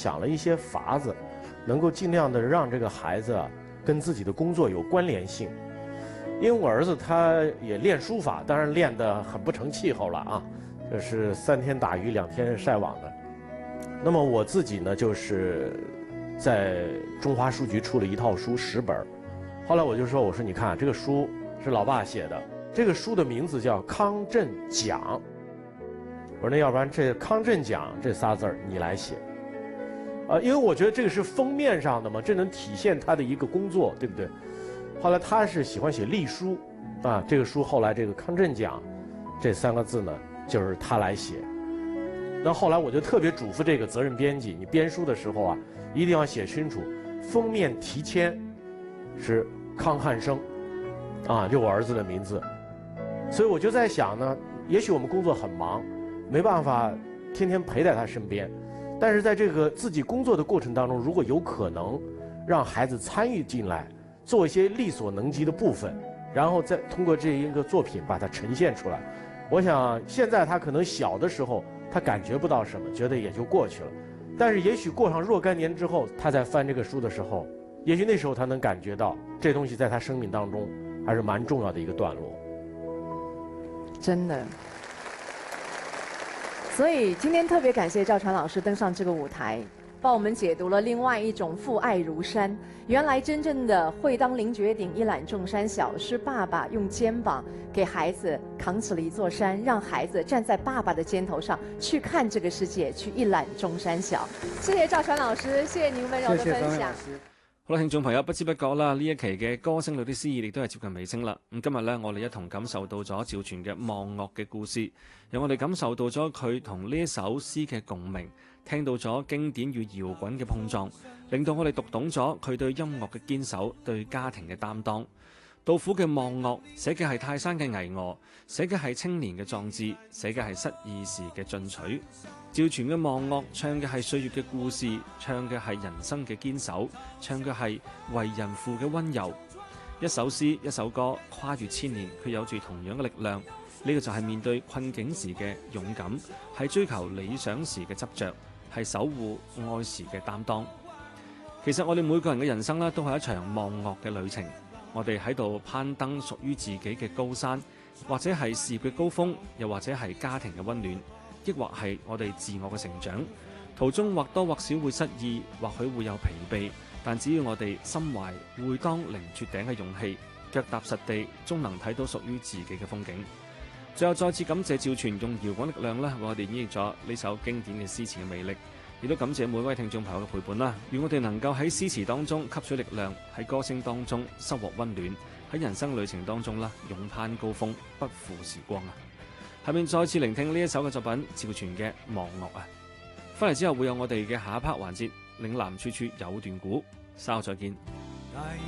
想了一些法子，能够尽量的让这个孩子啊跟自己的工作有关联性。因为我儿子他也练书法，当然练得很不成气候了啊，这是3天打鱼2天晒网的。那么我自己呢，就是在中华书局出了一套书10本，后来我就说，我说你看这个书是老爸写的，这个书的名字叫《康震讲》。我说那要不然这康震讲这仨字儿你来写，因为我觉得这个是封面上的嘛，这能体现他的一个工作，对不对？后来他是喜欢写隶书，啊，这个书后来这个康震讲这3个字呢，就是他来写。那后来我就特别嘱咐这个责任编辑，你编书的时候啊，一定要写清楚，封面题签是康汉生，啊，就我儿子的名字。所以我就在想呢，也许我们工作很忙，没办法天天陪在他身边，但是在这个自己工作的过程当中，如果有可能让孩子参与进来，做一些力所能及的部分，然后再通过这一个作品把它呈现出来，我想现在他可能小的时候他感觉不到什么，觉得也就过去了，但是也许过上若干年之后，他在翻这个书的时候，也许那时候他能感觉到这东西在他生命当中还是蛮重要的一个段落。 真的。所以今天特别感谢赵传老师登上这个舞台，帮我们解读了另外一种父爱如山。原来真正的会当凌绝顶，一览众山小，是爸爸用肩膀给孩子扛起了一座山，让孩子站在爸爸的肩头上去看这个世界，去一览众山小。谢謝趙傳老師，謝謝您溫柔的分享。 好啦，聽眾朋友，不知不覺啦，呢一期嘅歌聲裏的詩意亦都係接近尾聲啦。咁今日呢，我哋一同感受到咗趙傳嘅望樂嘅故事，讓我哋感受到咗佢同呢一首詩嘅共鳴，聽到咗經典與搖滾嘅碰撞，令到我哋讀懂咗佢對音樂嘅堅守，對家庭嘅擔當。杜甫嘅望樂寫嘅係泰山嘅巍峨，寫嘅係青年嘅壯志，寫嘅係失意時嘅進取。趙傳嘅望樂唱嘅係歲月嘅故事，唱嘅係人生嘅堅守，唱嘅係為人父嘅溫柔。一首詩一首歌跨越千年，佢有住同樣嘅力量。呢個就係面對困境時嘅勇敢，係追求理想時嘅執着，係守護愛時嘅擔當。其實我哋每個人嘅人生都係一場望樂嘅旅程。我哋喺度攀登屬於自己嘅高山，或者係事業嘅高峰，又或者係家庭嘅溫暖，抑或係我哋自我嘅成長。途中或多或少會失意，或許會有疲憊，但只要我哋心懷會當凌絕頂嘅勇氣，腳踏實地，終能睇到屬於自己嘅風景。最後再次感謝趙傳用搖滾力量為我哋演繹咗呢首經典嘅詩詞嘅魅力。亦都感謝每位聽眾朋友嘅陪伴啦，願我哋能夠喺詩詞當中吸取力量，喺歌聲當中收穫溫暖，喺人生旅程當中勇攀高峰，不負時光啊！下面再次聆聽呢一首嘅作品，趙傳嘅《望樂》啊！翻嚟之後會有我哋嘅下一 part 環節，嶺南處處有段古，稍後再見。